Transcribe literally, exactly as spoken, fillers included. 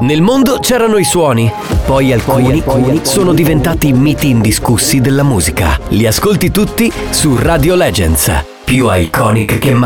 Nel mondo c'erano i suoni, poi alcuni, poi alcuni sono diventati miti indiscussi della musica. Li ascolti tutti su Radio Legends, più iconic che mai.